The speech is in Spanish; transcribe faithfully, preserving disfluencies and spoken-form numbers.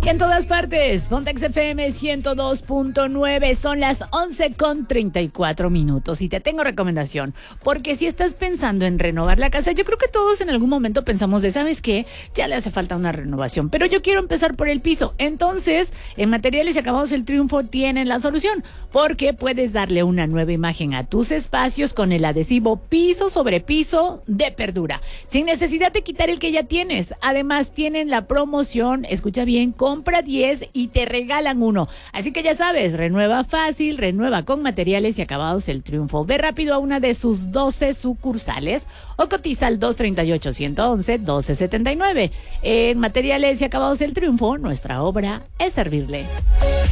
Y en todas partes, Context F M ciento dos punto nueve, son las once con treinta y cuatro minutos. Y te tengo recomendación, porque si estás pensando en renovar la casa, yo creo que todos en algún momento pensamos de, ¿sabes qué? Ya le hace falta una renovación, pero yo quiero empezar por el piso. Entonces, en Materiales y Acabados El Triunfo tienen la solución, porque puedes darle una nueva imagen a tus espacios con el adhesivo piso sobre piso de Perdura, sin necesidad de quitar el que ya tienes. Además, tienen la promoción, escucha bien, compra diez y te regalan uno. Así que ya sabes, renueva fácil, renueva con Materiales y Acabados El Triunfo. Ve rápido a una de sus doce sucursales o cotiza al dos treinta y ocho, ciento once, doce setenta y nueve. En Materiales y Acabados El Triunfo, nuestra obra es servirle.